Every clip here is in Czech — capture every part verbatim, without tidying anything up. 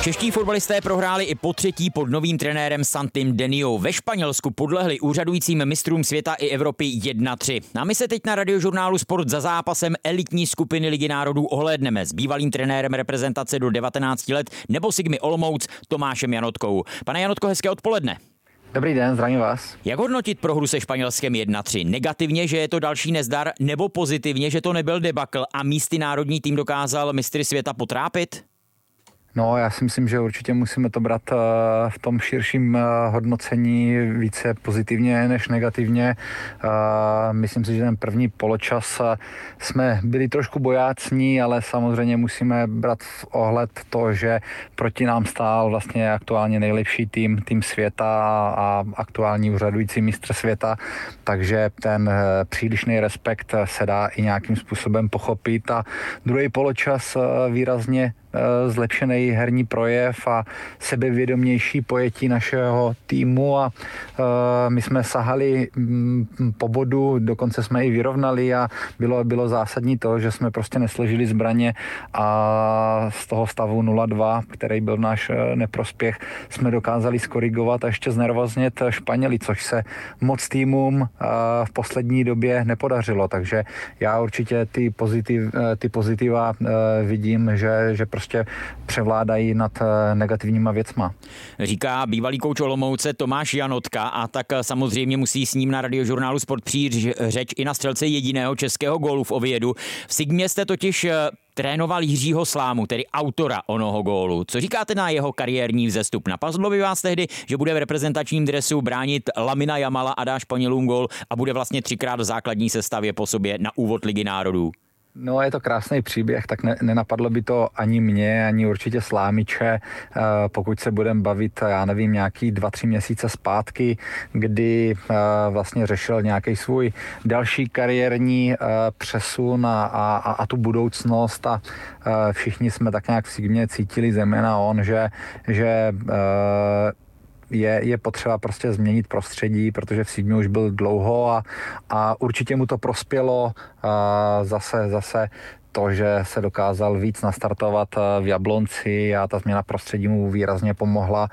Čeští fotbalisté prohráli i po třetí pod novým trenérem Santim Deniou. Ve Španělsku podlehli úřadujícím mistrům světa i Evropy jedna tři. A my se teď na Radiožurnálu Sport za zápasem elitní skupiny Ligy národů ohlédneme s bývalým trenérem reprezentace do devatenácti let nebo Sigmy Olomouc Tomášem Janotkou. Pane Janotko, hezké odpoledne. Dobrý den, zdravím vás. Jak hodnotit prohru se Španělskem jedna tři? Negativně, že je to další nezdar, nebo pozitivně, že to nebyl debakl a místy národní tým dokázal mistry světa potrápit? No, já si myslím, že určitě musíme to brát v tom širším hodnocení více pozitivně než negativně. Myslím si, že ten první poločas jsme byli trošku bojácní, ale samozřejmě musíme brát v ohled to, že proti nám stál vlastně aktuálně nejlepší tým, tým světa a aktuální úřadující mistr světa, takže ten přílišný respekt se dá i nějakým způsobem pochopit a druhý poločas výrazně zlepšený herní projev a sebevědomější pojetí našeho týmu a uh, my jsme sahali m, po bodu, dokonce jsme i vyrovnali a bylo, bylo zásadní to, že jsme prostě nesložili zbraně a z toho stavu nula dva, který byl náš neprospěch, jsme dokázali skorigovat a ještě znervoznět Španěli, což se moc týmům uh, v poslední době nepodařilo, takže já určitě ty, pozitiv, ty pozitiva uh, vidím, že, že prostě převládají nad negativníma věcma. Říká bývalý kouč Olomouce Tomáš Janotka a tak samozřejmě musí s ním na Radiožurnálu Sport přijít řeč i na střelce jediného českého gólu v Oviedu. V Sigmě jste totiž trénoval Jiřího Slámu, tedy autora onoho gólu. Co říkáte na jeho kariérní vzestup? Napadlo by vás tehdy, že bude v reprezentačním dresu bránit Lamina Jamala a dá Španělům gól a bude vlastně třikrát v základní sestavě po sobě na úvod Ligy národů? No, je to krásný příběh, tak ne, nenapadlo by to ani mě, ani určitě Slámiče, pokud se budeme bavit, já nevím, nějaký dva, tři měsíce zpátky, kdy vlastně řešil nějaký svůj další kariérní přesun a, a, a tu budoucnost a všichni jsme tak nějak v Sigmě cítili, zejména on, že, že Je, je potřeba prostě změnit prostředí, protože v Sigmě už byl dlouho a, a určitě mu to prospělo a zase, zase to, že se dokázal víc nastartovat v Jablonci a ta změna prostředí mu výrazně pomohla.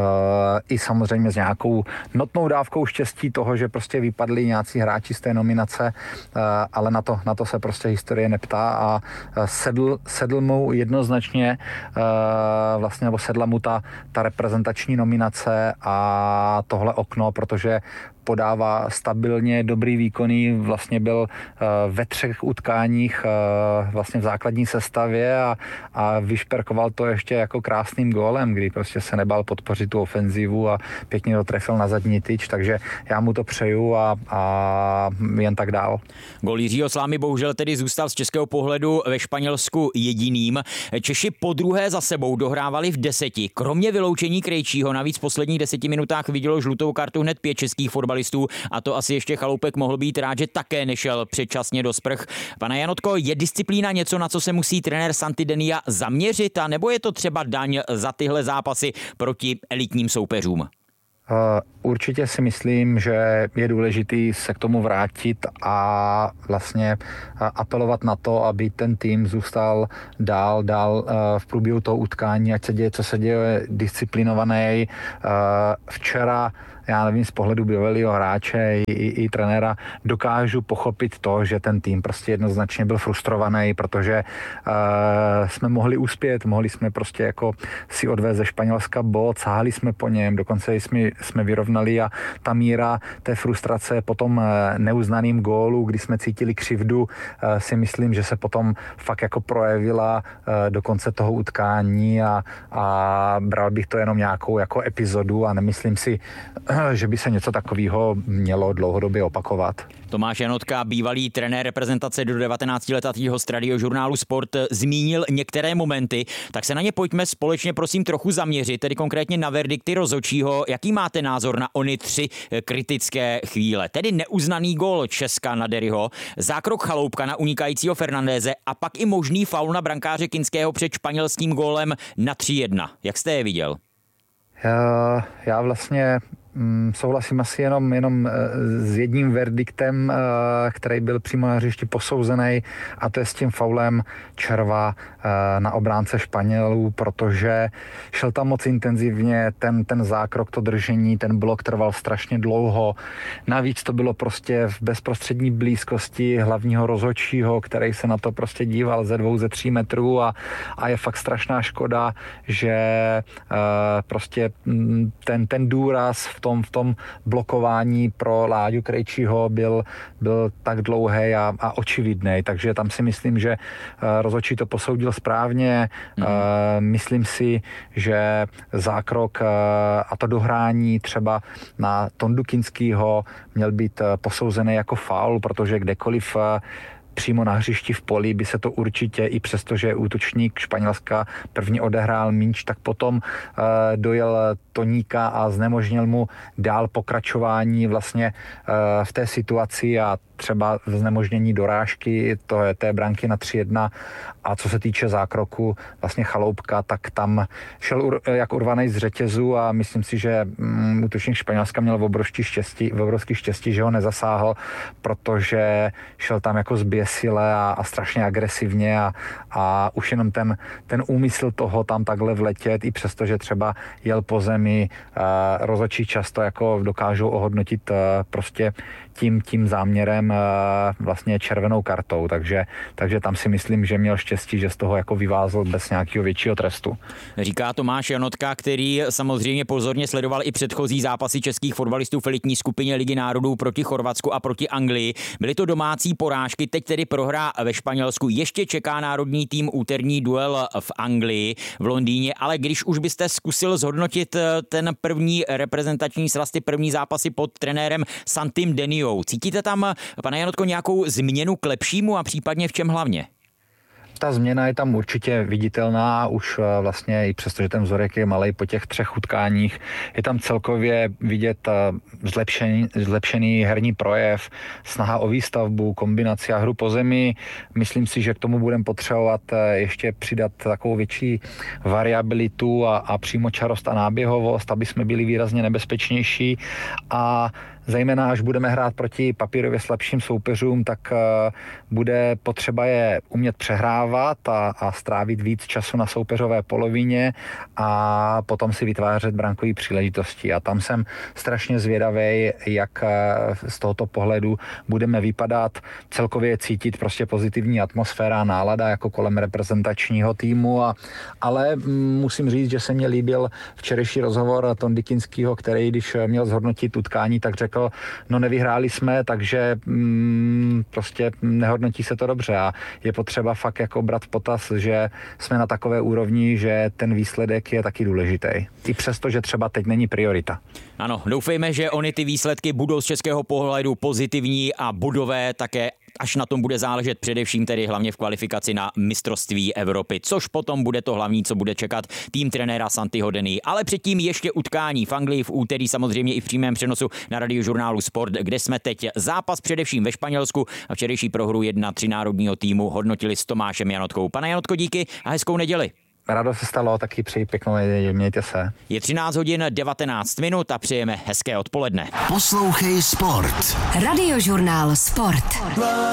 I samozřejmě s nějakou notnou dávkou štěstí toho, že prostě vypadli nějací hráči z té nominace, ale na to, na to se prostě historie neptá a sedl, sedl mu jednoznačně vlastně, nebo sedla mu ta, ta reprezentační nominace a tohle okno, protože podává stabilně dobrý výkony, vlastně byl ve třech utkáních vlastně v základní sestavě a, a vyšperkoval to ještě jako krásným gólem, kdy prostě se nebál podpořit tu ofenzivu a pěkně to trefil na zadní tyč, takže já mu to přeju a, a jen tak dál. Gól Jiřího Slámy bohužel tedy zůstal z českého pohledu ve Španělsku jediným. Češi po druhé za sebou dohrávali v deseti. Kromě vyloučení Krejčího navíc v posledních deseti minutách vidělo žlutou kartu hned pět českých fotbalistů a to asi ještě Chaloupek mohl být rád, že také nešel předčasně do sprch. Pane Janotko, je disciplína něco, na co se musí trenér Santi Denia zaměřit, a nebo je to třeba daň za tyhle zápasy proti elitním soupeřům? Určitě si myslím, že je důležitý se k tomu vrátit a vlastně apelovat na to, aby ten tým zůstal dál, dál v průběhu toho utkání, ať se děje, co se děje, disciplinovaný. Včera, já nevím, z pohledu bývalého hráče i, i, i trenéra dokážu pochopit to, že ten tým prostě jednoznačně byl frustrovaný, protože uh, jsme mohli uspět, mohli jsme prostě jako si odvést ze Španělska bod, sáhli jsme po něm, dokonce jsme, jsme vyrovnali a ta míra té frustrace po tom neuznaným gólu, kdy jsme cítili křivdu, uh, si myslím, že se potom fakt jako projevila uh, do konce toho utkání a, a bral bych to jenom nějakou jako epizodu a nemyslím si, že by se něco takového mělo dlouhodobě opakovat. Tomáš Janotka, bývalý trenér reprezentace do devatenácti let z Radiožurnálu Sport, zmínil některé momenty, tak se na ně pojďme společně prosím trochu zaměřit, tedy konkrétně na verdikty rozhodčího. Jaký máte názor na ony tři kritické chvíle? Tedy neuznaný gól Česka na Deriho, zákrok Chaloupka na unikajícího Fernandéze a pak i možný faul na brankáře Kinského před španělským gólem na tři jedna. Jak jste je viděl? Já, já vlastně mm, souhlasím asi jenom, jenom s jedním verdiktem, který byl přímo na hřišti posouzený, a to je s tím faulem Červa na obránce Španělů, protože šel tam moc intenzivně, ten, ten zákrok, to držení, ten blok trval strašně dlouho. Navíc to bylo prostě v bezprostřední blízkosti hlavního rozhodčího, který se na to prostě díval ze dvou, ze tří metrů a, a je fakt strašná škoda, že uh, prostě ten, ten důraz v tom, v tom blokování pro Láďu Krejčího byl, byl tak dlouhý a, a očividný, takže tam si myslím, že uh, rozhodčí to posoudil správně. Mm. Uh, myslím si, že zákrok uh, a to dohrání třeba na Tondu Kinskýho měl být uh, posouzený jako faul, protože kdekoliv uh, přímo na hřišti v poli by se to určitě, i přestože útočník Španělska první odehrál míč, tak potom uh, dojel Toníka a znemožnil mu dál pokračování vlastně uh, v té situaci a třeba znemožnění dorážky to je té branky na tři jedna. A co se týče zákroku vlastně Chaloupka, tak tam šel ur, jak urvaný z řetězu a myslím si, že um, útočník Španělska měl obrovský štěstí, obrovský štěstí, že ho nezasáhl, protože šel tam jako zběsile a, a strašně agresivně a, a už jenom ten, ten úmysl toho tam takhle vletět, i přesto, že třeba jel po zemi, uh, rozhodčí často jako dokážou ohodnotit uh, prostě tím, tím záměrem uh, vlastně červenou kartou, takže, takže tam si myslím, že měl štěstí, že z toho jako vyvázl bez nějakého většího trestu. Říká Tomáš Janotka, který samozřejmě pozorně sledoval i předchozí zápasy českých fotbalistů v elitní skupině Ligy národů proti Chorvatsku a proti Anglii. Byly to domácí porážky, teď tedy prohra ve Španělsku. Ještě čeká národní tým úterní duel v Anglii, v Londýně, ale když už byste zkusil zhodnotit ten první reprezentační sraz, ty první zápasy pod trenérem Santim Deniou, cítíte tam, pane Janotko, nějakou změnu k lepšímu a případně v čem hlavně? Ta změna je tam určitě viditelná, už vlastně i přesto, že ten vzorek je malej po těch třech utkáních, je tam celkově vidět zlepšený, zlepšený herní projev, snaha o výstavbu, kombinaci a hru po zemi. Myslím si, že k tomu budeme potřebovat ještě přidat takovou větší variabilitu a, a přímočarost a náběhovost, aby jsme byli výrazně nebezpečnější a zejména až budeme hrát proti papírově slabším soupeřům, tak uh, bude potřeba je umět přehrávat a, a strávit víc času na soupeřové polovině a potom si vytvářet brankové příležitosti. A tam jsem strašně zvědavý, jak uh, z tohoto pohledu budeme vypadat. Celkově cítit prostě pozitivní atmosféra, nálada jako kolem reprezentačního týmu. A, ale mm, musím říct, že se mně líbil včerejší rozhovor Tondy Kinskýho, který když měl zhodnotit utkání, tak řekl, no nevyhráli jsme, takže mm, prostě nehodnotí se to dobře a je potřeba fakt jako brát v potaz, že jsme na takové úrovni, že ten výsledek je taky důležitý. I přesto, že třeba teď není priorita. Ano, doufejme, že ony ty výsledky budou z českého pohledu pozitivní a bodové také, až na tom bude záležet především tedy hlavně v kvalifikaci na mistrovství Evropy, což potom bude to hlavní, co bude čekat tým trenéra Santiho Deny. Ale předtím ještě utkání v Anglii v úterý, samozřejmě i v přímém přenosu na Radiožurnálu Sport, kde jsme teď zápas především ve Španělsku a včerejší prohru jedna tři národního týmu hodnotili s Tomášem Janotkou. Pane Janotko, díky a hezkou neděli. Rádo se stalo, taky přeji pěknou neděli, mějte se. Je třináct hodin devatenáct minut a přejeme hezké odpoledne. Poslouchej Sport. Radiožurnál Sport.